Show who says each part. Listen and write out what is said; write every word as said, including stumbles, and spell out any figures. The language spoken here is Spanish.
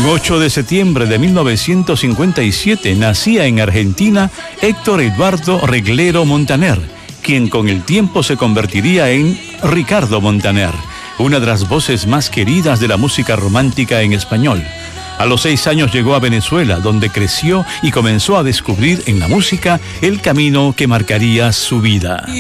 Speaker 1: ocho de septiembre de mil novecientos cincuenta y siete nacía en Argentina Héctor Eduardo Reglero Montaner, quien con el tiempo se convertiría en Ricardo Montaner, una de las voces más queridas de la música romántica en español. A los seis años llegó a Venezuela, donde creció y comenzó a descubrir en la música el camino que marcaría su vida.